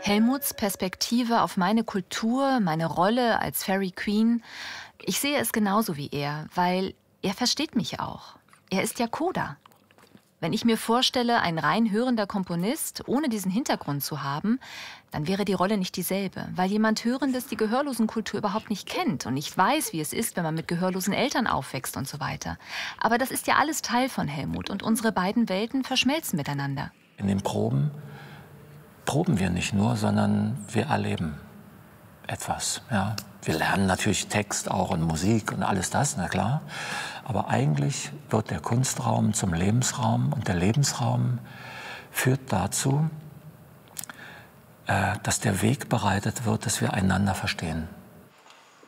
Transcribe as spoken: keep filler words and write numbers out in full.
Helmuts Perspektive auf meine Kultur, meine Rolle als Fairy Queen, ich sehe es genauso wie er, weil er versteht mich auch. Er ist ja Coder. Wenn ich mir vorstelle, ein rein hörender Komponist, ohne diesen Hintergrund zu haben, dann wäre die Rolle nicht dieselbe, weil jemand Hörendes die Gehörlosenkultur überhaupt nicht kennt und nicht weiß, wie es ist, wenn man mit gehörlosen Eltern aufwächst und so weiter. Aber das ist ja alles Teil von Helmut und unsere beiden Welten verschmelzen miteinander. In den Proben proben wir nicht nur, sondern wir erleben etwas. Ja. Wir lernen natürlich Text auch und Musik und alles das, na klar. Aber eigentlich wird der Kunstraum zum Lebensraum und der Lebensraum führt dazu, äh, dass der Weg bereitet wird, dass wir einander verstehen.